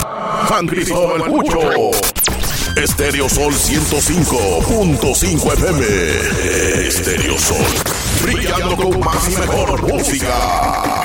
San Cristóbal Cucho. Estéreo Sol 105.5 FM. Estéreo Sol, brillando con más y mejor música.